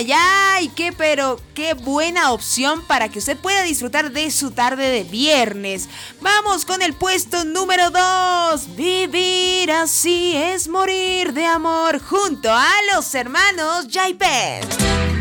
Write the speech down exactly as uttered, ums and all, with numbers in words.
ay, ay, qué pero qué buena opción para que usted pueda disfrutar de su tarde de viernes. Vamos con el puesto número dos. Vivir así es morir de amor, junto a los hermanos Jaipet.